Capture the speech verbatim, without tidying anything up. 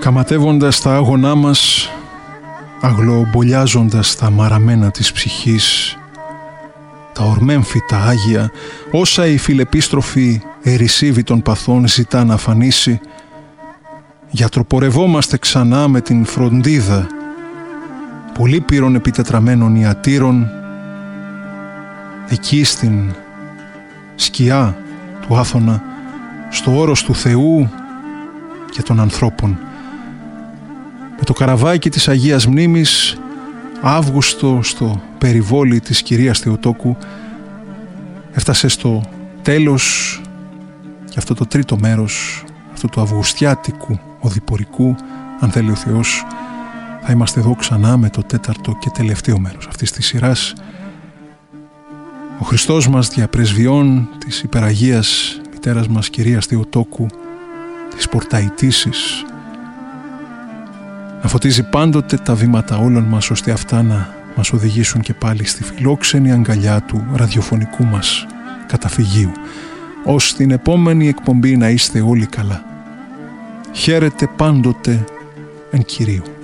Καματεύοντας τα άγωνά μας, αγλομπολιάζοντας τα μαραμένα της ψυχής, τα ορμέμφυτα άγια, όσα η φιλεπίστροφη ερησίβη των παθών ζητά να αφανίσει, γιατροπορευόμαστε ξανά με την φροντίδα πολύπυρων επιτετραμένων ιατήρων, εκεί στην σκιά του Άθωνα, στο όρος του Θεού και των ανθρώπων. Με το καραβάκι της Αγίας Μνήμης, Αύγουστο στο περιβόλι της κυρίας Θεοτόκου, έφτασε στο τέλος και αυτό το τρίτο μέρος, αυτό του αυγουστιάτικου οδηπορικού. Αν θέλει ο Θεός, θα είμαστε εδώ ξανά με το τέταρτο και τελευταίο μέρος αυτής της σειράς. Ο Χριστός μας διαπρεσβειών της υπεραγίας μητέρας μας κυρίας Θεοτόκου, της Πορταϊτήσης, να φωτίζει πάντοτε τα βήματα όλων μας, ώστε αυτά να μας οδηγήσουν και πάλι στη φιλόξενη αγκαλιά του ραδιοφωνικού μας καταφυγίου. Ως την επόμενη εκπομπή να είστε όλοι καλά. Χαίρετε πάντοτε εν Κυρίου.